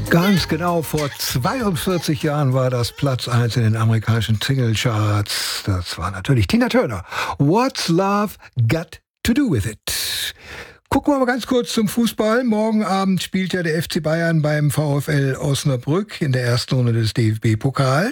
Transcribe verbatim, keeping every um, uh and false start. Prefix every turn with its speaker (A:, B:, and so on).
A: Ganz genau, vor zweiundvierzig Jahren war das Platz eins in den amerikanischen Singlecharts. Das war natürlich Tina Turner. What's Love Got to Do with It? Gucken wir mal ganz kurz zum Fußball. Morgen Abend spielt ja der F C Bayern beim VfL Osnabrück in der ersten Runde des D F B-Pokals.